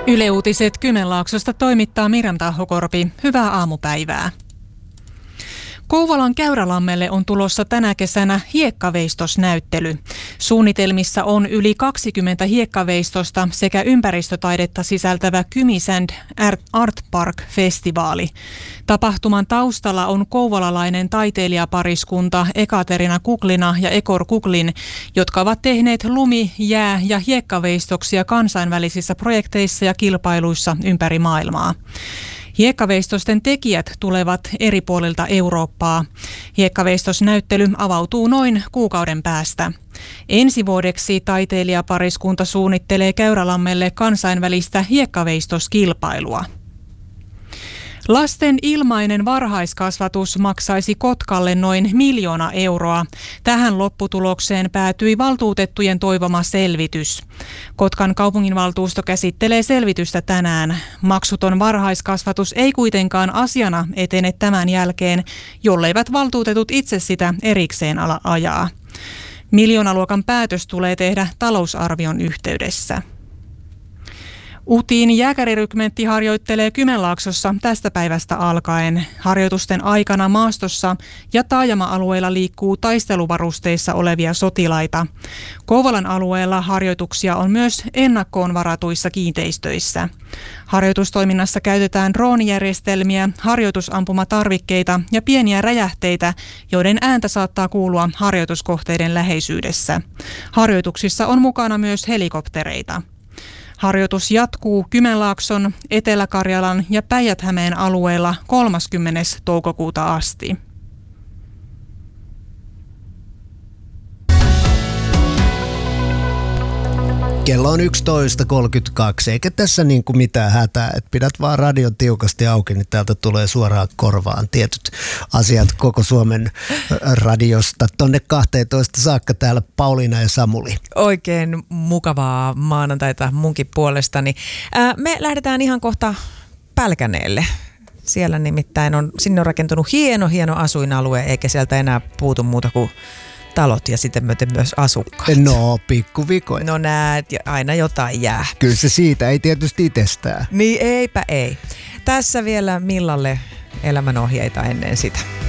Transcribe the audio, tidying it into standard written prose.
Yle Uutiset Kymenlaaksosta toimittaa Miriam Tahokorpi. Hyvää aamupäivää. Kouvolan Käyrälammelle on tulossa tänä kesänä hiekkaveistosnäyttely. Suunnitelmissa on yli 20 hiekkaveistosta sekä ympäristötaidetta sisältävä Kymisand Art Park-festivaali. Tapahtuman taustalla on kouvolalainen taiteilijapariskunta Ekaterina Kuklina ja Ekor Kuklin, jotka ovat tehneet lumi-, jää- ja hiekkaveistoksia kansainvälisissä projekteissa ja kilpailuissa ympäri maailmaa. Hiekkaveistosten tekijät tulevat eri puolilta Eurooppaa. Hiekkaveistosnäyttely avautuu noin kuukauden päästä. Ensi vuodeksi taiteilijapariskunta suunnittelee Käyrälammelle kansainvälistä hiekkaveistoskilpailua. Lasten ilmainen varhaiskasvatus maksaisi Kotkalle noin 1 miljoona euroa. Tähän lopputulokseen päätyi valtuutettujen toivoma selvitys. Kotkan kaupunginvaltuusto käsittelee selvitystä tänään. Maksuton varhaiskasvatus ei kuitenkaan asiana etene tämän jälkeen, jolleivät valtuutetut itse sitä erikseen ala ajaa. Miljoonaluokan päätös tulee tehdä talousarvion yhteydessä. UTin jääkärirykmentti harjoittelee Kymenlaaksossa tästä päivästä alkaen. Harjoitusten aikana maastossa ja taajama-alueilla liikkuu taisteluvarusteissa olevia sotilaita. Kouvolan alueella harjoituksia on myös ennakkoon varatuissa kiinteistöissä. Harjoitustoiminnassa käytetään droonijärjestelmiä, harjoitusampumatarvikkeita ja pieniä räjähteitä, joiden ääntä saattaa kuulua harjoituskohteiden läheisyydessä. Harjoituksissa on mukana myös helikoptereita. Harjoitus jatkuu Kymenlaakson, Etelä-Karjalan ja Päijät-Hämeen alueella 30. toukokuuta asti. Kello on 11.32, eikä tässä niin kuin mitään hätää, että pidät vaan radion tiukasti auki, niin täältä tulee suoraan korvaan tietyt asiat koko Suomen radiosta. Tonne 12 saakka täällä Pauliina ja Samuli. Oikein mukavaa maanantaita munkin puolestani. Me lähdetään ihan kohta Pälkäneelle. Siellä nimittäin sinne on rakentunut hieno asuinalue, eikä sieltä enää puutu muuta kuin talot ja sitten myöten myös asukkaat. No, pikkuvikoja. No näet, aina jotain jää. Kyllä se siitä, ei tietysti itsestään. Niin eipä ei. Tässä vielä Millalle elämänohjeita ennen sitä.